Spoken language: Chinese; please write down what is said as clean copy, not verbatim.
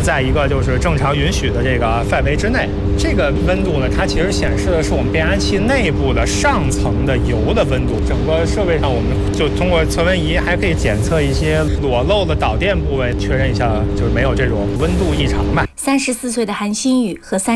在一个就是正常允许的这个范围之内。这个温度呢，它其实显示的是我们变压器内部的上层的油的温度。整个设备上，我们就通过测温仪还可以检测一些裸露的导电部位，确认一下就是没有这种温度异常吧。 34岁的韩新宇和